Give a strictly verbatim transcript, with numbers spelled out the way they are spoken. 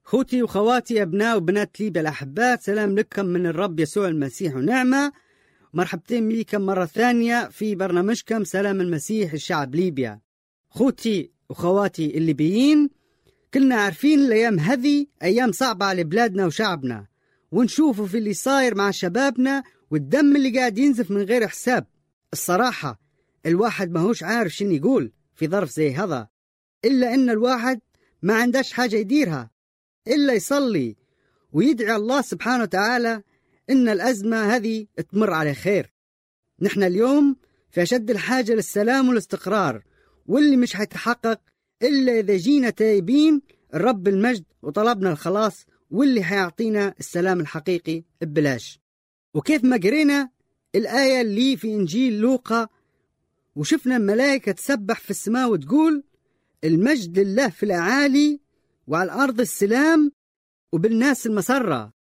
خوتي وخواتي أبناء وبنات ليبيا الأحباء، سلام لكم من الرب يسوع المسيح ونعمة. مرحبتين بكم مرة ثانية في برنامجكم سلام المسيح الشعب ليبيا. خوتي وخواتي الليبيين، كلنا عارفين الأيام هذه أيام صعبة على بلادنا وشعبنا، ونشوفوا في اللي صاير مع شبابنا والدم اللي قاعد ينزف من غير حساب. الصراحة الواحد ما هوش عارف شنو يقول في ظرف زي هذا، إلا إن الواحد ما عندهش حاجة يديرها إلا يصلي ويدعي الله سبحانه وتعالى إن الأزمة هذه تمر على خير. نحن اليوم في أشد الحاجة للسلام والاستقرار، واللي مش هيتحقق إلا إذا جينا تايبين الرب المجد وطلبنا الخلاص، واللي هيعطينا السلام الحقيقي ببلاش. وكيف ما قرينا الآية اللي في إنجيل لوقا وشفنا الملائكة تسبح في السماء وتقول المجد لله في الأعالي وعلى الأرض السلام وبالناس المسرة.